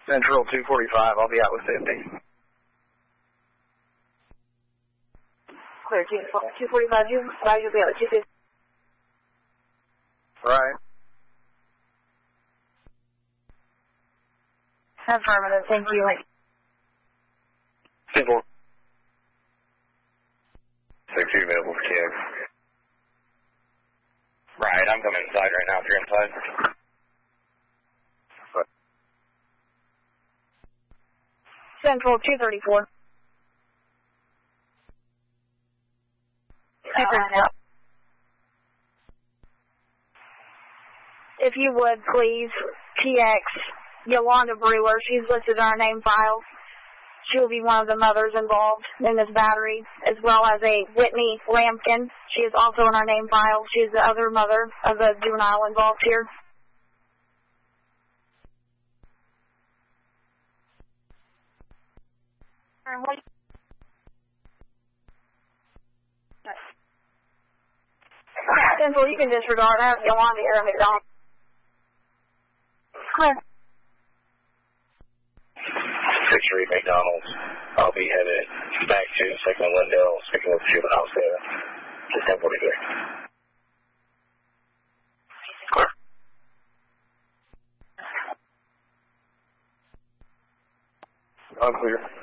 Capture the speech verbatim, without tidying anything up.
Central two forty-five, I'll be out with fifty. Clear, two forty-five, you you'll be out with two fifty. Right. Affirmative, thank you. Simple. Six two available for K X. Right, I'm coming inside right now if you're inside. What? Central two thirty-four. Uh, if you would, please, T X Yolanda Brewer. She's listed in our name files. She will be one of the mothers involved in this battery, as well as a Whitney Lampkin. She is also in our name file. She is the other mother of the juvenile involved here. Central, you can disregard that. Yolanda here at McDonald's. Clear. six three McDonald's. I'll be headed back to Second Lindell, speaking with the juvenile there. To ten forty-three. Clear. I'm clear.